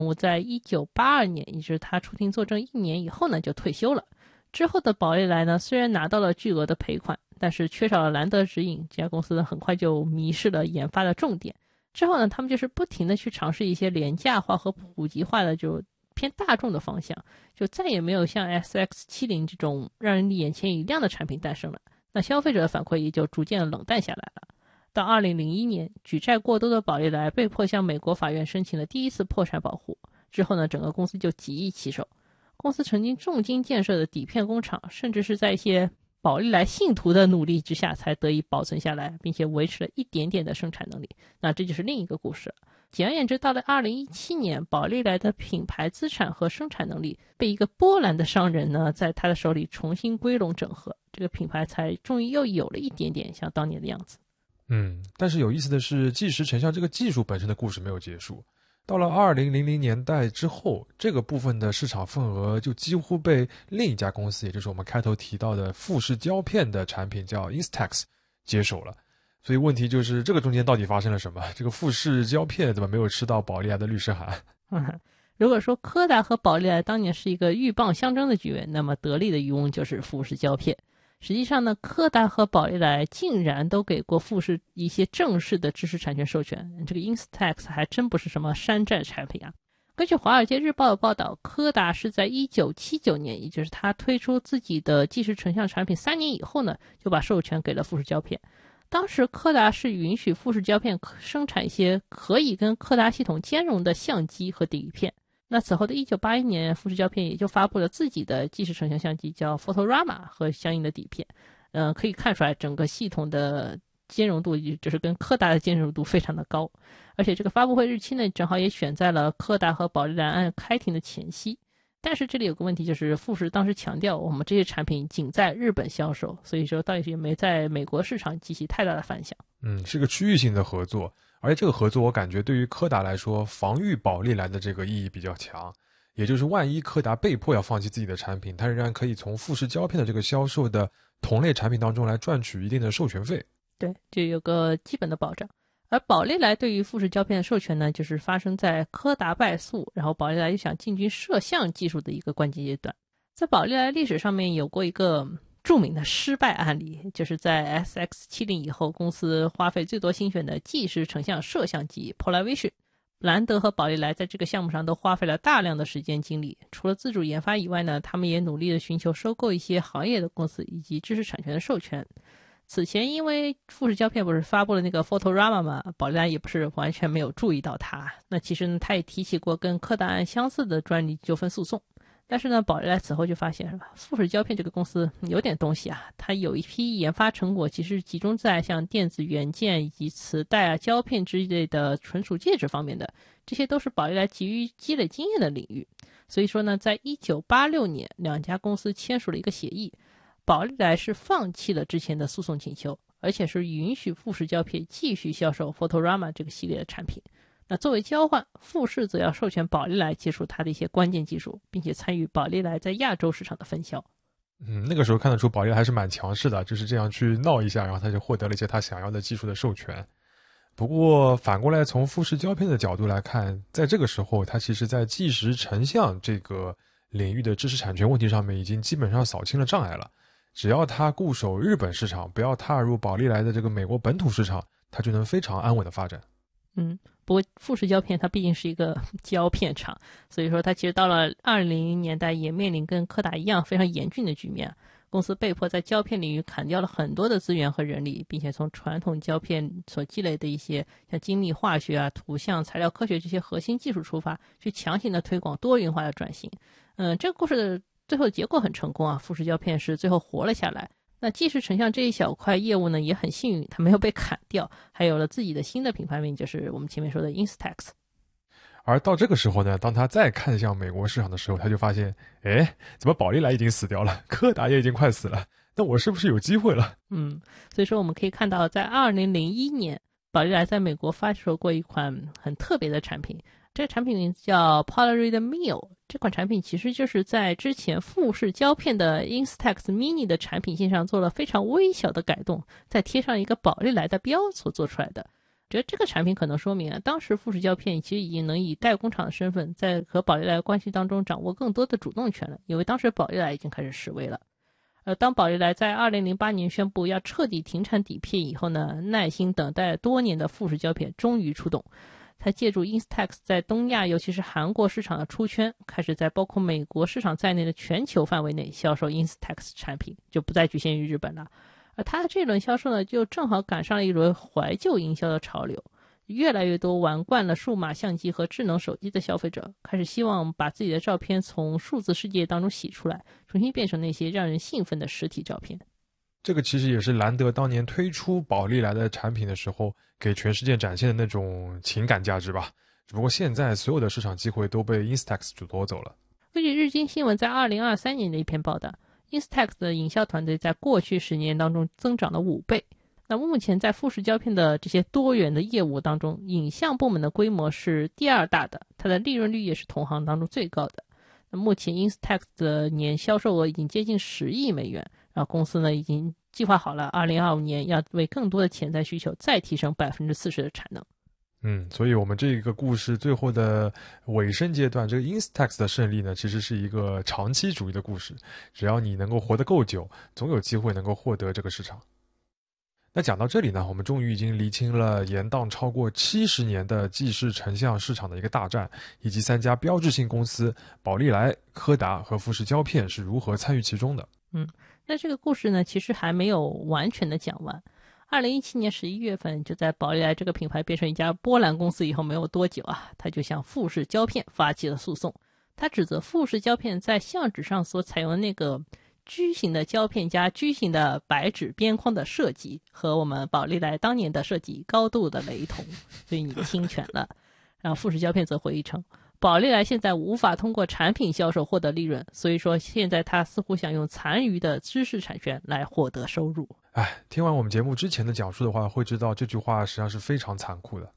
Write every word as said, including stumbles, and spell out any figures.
我在一九八二年，也就是他出庭作证一年以后呢，就退休了。之后的宝丽来呢，虽然拿到了巨额的赔款，但是缺少了兰德指引，这家公司呢很快就迷失了研发的重点。之后呢，他们就是不停的去尝试一些廉价化和普及化的就偏大众的方向，就再也没有像 S X 七十 这种让人眼前一亮的产品诞生了。那消费者的反馈也就逐渐冷淡下来了。到二零零一年，举债过多的宝丽来被迫向美国法院申请了第一次破产保护，之后呢，整个公司就几易其手。公司曾经重金建设的底片工厂，甚至是在一些宝丽来信徒的努力之下才得以保存下来，并且维持了一点点的生产能力。那这就是另一个故事了。简而言之，到了二零一七年，宝丽来的品牌资产和生产能力被一个波兰的商人呢，在他的手里重新归拢整合，这个品牌才终于又有了一点点像当年的样子。 嗯，但是有意思的是，计时成像这个技术本身的故事没有结束。到了二零零零年代之后，这个部分的市场份额就几乎被另一家公司，也就是我们开头提到的富士胶片的产品叫 Instax 接手了。所以问题就是这个中间到底发生了什么？这个富士胶片怎么没有吃到宝丽来的律师函？ 嗯，如果说柯达和宝丽来当年是一个鹬蚌相争的局面，那么得利的渔翁就是富士胶片。实际上呢，柯达和宝丽来竟然都给过富士一些正式的知识产权授权，这个 Instax 还真不是什么山寨产品啊。根据《华尔街日报》的报道，柯达是在一九七九年，也就是他推出自己的计时成像产品三年以后呢，就把授权给了富士胶片。当时柯达是允许富士胶片生产一些可以跟柯达系统兼容的相机和底片。那此后的一九八一年，富士胶片也就发布了自己的计时成像相机叫 Fotorama 和相应的底片。嗯、呃，可以看出来整个系统的兼容度就是跟柯达的兼容度非常的高。而且这个发布会日期呢，正好也选在了柯达和宝丽来案开庭的前夕。但是这里有个问题，就是富士当时强调我们这些产品仅在日本销售，所以说到底是没在美国市场激起太大的反响。 嗯，是个区域性的合作，而且这个合作我感觉对于柯达来说，防御宝丽来的这个意义比较强。也就是万一柯达被迫要放弃自己的产品，它仍然可以从富士胶片的这个销售的同类产品当中来赚取一定的授权费。 对，就有个基本的保障。而宝丽来对于富士胶片的授权呢，就是发生在柯达败诉，然后宝丽来又想进军摄像技术的一个关键阶段。在宝丽来历史上面有过一个著名的失败案例，就是在 S X 七十 以后，公司花费最多心血的计时成像摄像机 Polavision， 兰德和宝丽来在这个项目上都花费了大量的时间精力。除了自主研发以外呢，他们也努力的寻求收购一些行业的公司以及知识产权的授权。此前因为富士胶片不是发布了那个 Fotorama 嘛，宝丽来也不是完全没有注意到它。那其实呢，他也提起过跟柯达案相似的专利纠纷诉讼。但是呢，宝丽来此后就发现，是吧，富士胶片这个公司有点东西啊，它有一批研发成果其实集中在像电子元件以及磁带啊、胶片之类的纯属介质方面的，这些都是宝丽来急于积累经验的领域。所以说呢，在一九八六年，两家公司签署了一个协议。宝丽来是放弃了之前的诉讼请求，而且是允许富士胶片继续销售 Fotorama 这个系列的产品。那作为交换，富士则要授权宝丽来接触它的一些关键技术，并且参与宝丽来在亚洲市场的分销。 嗯，那个时候看得出宝丽来还是蛮强势的，就是这样去闹一下，然后他就获得了一些他想要的技术的授权。不过反过来从富士胶片的角度来看，在这个时候他其实在计时成像这个领域的知识产权问题上面已经基本上扫清了障碍了。只要他固守日本市场，不要踏入宝丽来的这个美国本土市场，他就能非常安稳的发展。 嗯，不过富士胶片它毕竟是一个胶片厂，所以说它其实到了二零零零年代也面临跟柯达一样非常严峻的局面。公司被迫在胶片领域砍掉了很多的资源和人力，并且从传统胶片所积累的一些像精密化学啊、图像、材料科学这些核心技术出发，去强行的推广多元化的转型。嗯，这个故事的最后结果很成功啊，富士胶片是最后活了下来。那计时成像这一小块业务呢，也很幸运，它没有被砍掉，还有了自己的新的品牌名，就是我们前面说的 Instax。 而到这个时候呢，当他再看向美国市场的时候，他就发现，哎，怎么宝丽来已经死掉了，柯达也已经快死了，那我是不是有机会了？ 嗯，所以说我们可以看到，在二零零一年，宝丽来在美国发售过一款很特别的产品，这个产品名字叫 Polaroid Mio。这款产品其实就是在之前富士胶片的 Instax Mini 的产品线上做了非常微小的改动，再贴上一个宝丽来的标所做出来的。 觉得这个产品可能说明啊，当时富士胶片其实已经能以代工厂的身份，在和宝丽来关系当中掌握更多的主动权了，因为当时宝丽来已经开始示威了。呃，当宝丽来在二零零八年宣布要彻底停产底片以后呢，耐心等待多年的富士胶片终于出动。他借助 Instax 在东亚尤其是韩国市场的出圈，开始在包括美国市场在内的全球范围内销售 Instax 产品，就不再局限于日本了。而他的这轮销售呢，就正好赶上了一轮怀旧营销的潮流，越来越多玩惯了数码相机和智能手机的消费者开始希望把自己的照片从数字世界当中洗出来，重新变成那些让人兴奋的实体照片。 这个其实也是兰德当年推出宝丽来的产品的时候给全世界展现的那种情感价值吧。只不过现在所有的市场机会都被 Instax 主夺走了。 根据日经新闻在二零二三年的一篇报道， Instax 的营销团队在过去十年当中增长了五倍。那目前在富士胶片的这些多元的业务当中，影像部门的规模是第二大的，它的利润率也是同行当中最高的。那目前 Instax 的年销售额已经接近十亿美元，然后公司呢已经计划好了二零二五年要为更多的潜在需求再提升 百分之四十 的产能。 嗯，所以我们这个故事最后的尾声阶段，这个 Instax 的胜利呢，其实是一个长期主义的故事。只要你能够活得够久，总有机会能够获得这个市场。那讲到这里呢，我们终于已经厘清了延宕超过七十年的纪实成像市场的一个大战，以及三家标志性公司宝丽来、柯达和富士胶片是如何参与其中的。 嗯，那这个故事呢，其实还没有完全的讲完。二零一七年十一月份，就在宝丽来这个品牌变成一家波兰公司以后没有多久啊，他就向富士胶片发起了诉讼。他指责富士胶片在相纸上所采用的那个矩形的胶片加矩形的白纸边框的设计和我们宝丽来当年的设计高度的雷同，所以你侵权了。然后富士胶片则回忆称，宝丽来现在无法通过产品销售获得利润，所以说现在他似乎想用残余的知识产权来获得收入。 哎，听完我们节目之前的讲述的话，会知道这句话实际上是非常残酷的。